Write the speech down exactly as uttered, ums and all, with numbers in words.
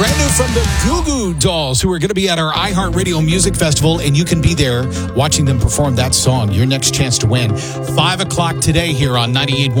Brand new from the Goo Goo Dolls, who are going to be at our iHeartRadio Music Festival, and you can be there watching them perform that song. Your next chance to win. Five o'clock today here on ninety-eight point one.